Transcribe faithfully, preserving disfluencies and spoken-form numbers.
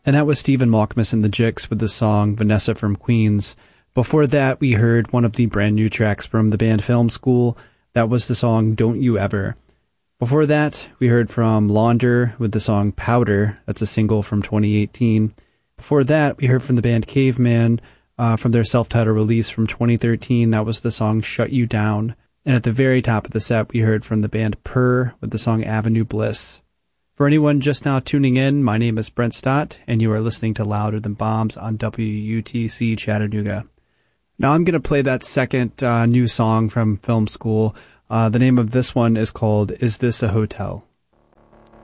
And that was Stephen Malkmus and the Jicks with the song Vanessa from Queens. Before that, we heard one of the brand new tracks from the band Film School. That was the song Don't You Ever. Before that, we heard from Launder with the song Powder. That's a single from twenty eighteen. Before that, we heard from the band Caveman uh, from their self-titled release from twenty thirteen. That was the song Shut You Down. And at the very top of the set, we heard from the band Purr with the song Avenue Bliss. For anyone just now tuning in, my name is Brent Stott, and you are listening to Louder Than Bombs on W U T C Chattanooga. Now I'm going to play that second uh, new song from Film School. Uh, the name of this one is called Is This a Hotel?